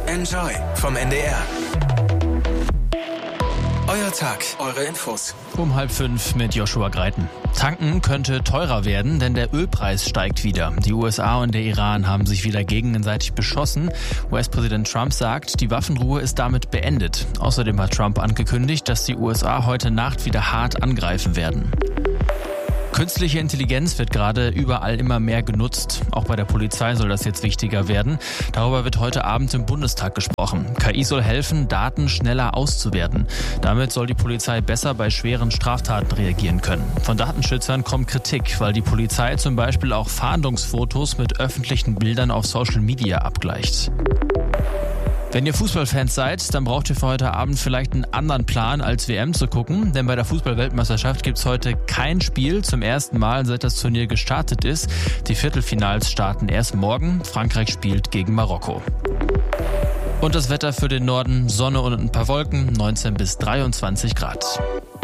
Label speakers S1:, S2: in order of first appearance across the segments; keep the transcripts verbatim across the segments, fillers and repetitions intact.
S1: Enjoy vom N D R. Euer Tag, eure Infos.
S2: Um halb fünf mit Joshua Greiten. Tanken könnte teurer werden, denn der Ölpreis steigt wieder. Die U S A und der Iran haben sich wieder gegenseitig beschossen. U S-Präsident Trump sagt, die Waffenruhe ist damit beendet. Außerdem hat Trump angekündigt, dass die U S A heute Nacht wieder hart angreifen werden. Künstliche Intelligenz wird gerade überall immer mehr genutzt. Auch bei der Polizei soll das jetzt wichtiger werden. Darüber wird heute Abend im Bundestag gesprochen. K I soll helfen, Daten schneller auszuwerten. Damit soll die Polizei besser bei schweren Straftaten reagieren können. Von Datenschützern kommt Kritik, weil die Polizei zum Beispiel auch Fahndungsfotos mit öffentlichen Bildern auf Social Media abgleicht. Wenn ihr Fußballfans seid, dann braucht ihr für heute Abend vielleicht einen anderen Plan, als W M zu gucken. Denn bei der Fußball-Weltmeisterschaft gibt's heute kein Spiel. Zum ersten Mal, seit das Turnier gestartet ist. Die Viertelfinals starten erst morgen. Frankreich spielt gegen Marokko. Und das Wetter für den Norden: Sonne und ein paar Wolken, neunzehn bis dreiundzwanzig Grad.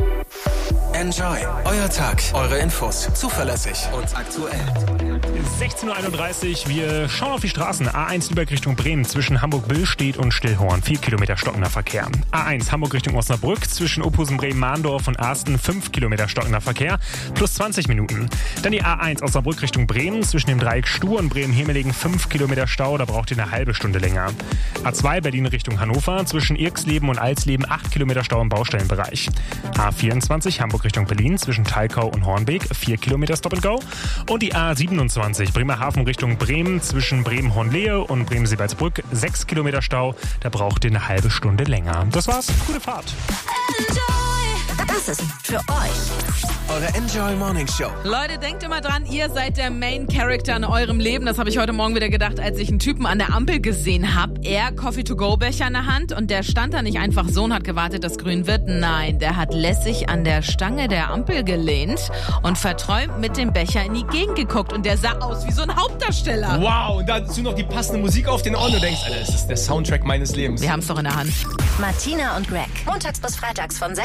S1: Enjoy, euer Tag, eure Infos, zuverlässig und aktuell.
S3: sechzehn Uhr einunddreißig, wir schauen auf die Straßen. A eins Lübeck Richtung Bremen zwischen Hamburg-Billstedt und Stillhorn, vier Kilometer stockender Verkehr. A eins Hamburg Richtung Osnabrück zwischen Opusen, Bremen-Mahndorf und Arsten, fünf Kilometer stockender Verkehr, plus zwanzig Minuten. Dann die A eins Osnabrück Richtung Bremen zwischen dem Dreieck Stur und Bremen-Hemelegen, fünf Kilometer Stau, da braucht ihr eine halbe Stunde länger. A zwei Berlin Richtung Hannover zwischen Irksleben und Alsleben, acht Kilometer Stau im Baustellenbereich. A vierundzwanzig Hamburg Richtung Berlin zwischen Thalkau und Hornbeek, vier Kilometer Stop and Go. Und die A siebenundzwanzig Bremerhaven Richtung Bremen zwischen Bremen-Hornlehe und Bremen-Seebaldsbrück, sechs Kilometer Stau, da braucht ihr eine halbe Stunde länger. Das war's, gute Fahrt.
S4: Enjoy. Das ist für euch.
S1: Eure Enjoy Morning Show.
S5: Leute, denkt immer dran, ihr seid der Main Character in eurem Leben. Das habe ich heute Morgen wieder gedacht, als ich einen Typen an der Ampel gesehen habe. Er Coffee-to-go-Becher in der Hand und der stand da nicht einfach so und hat gewartet, dass grün wird. Nein, der hat lässig an der Stange der Ampel gelehnt und verträumt mit dem Becher in die Gegend geguckt. Und der sah aus wie so ein Hauptdarsteller.
S6: Wow, und dazu noch die passende Musik auf den Ohren. Du denkst, Alter, das ist der Soundtrack meines Lebens.
S5: Wir haben es doch in der Hand.
S4: Martina und Greg. Montags bis freitags von